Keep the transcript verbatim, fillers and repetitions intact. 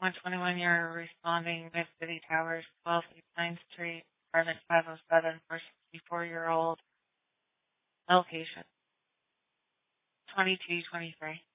one twenty-one, you're responding Mid-City Towers, twelve East ninth Street, apartment five oh seven, for sixty-four-year-old location. twenty-two twenty-three.